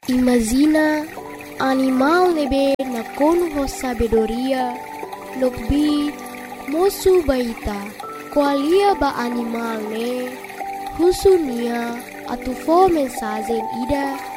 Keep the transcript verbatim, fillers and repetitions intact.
Imagina animal nebe na kono ho sabedoria nokbi mosu baita qualia ba animal ne husunia atu fo mensagem ida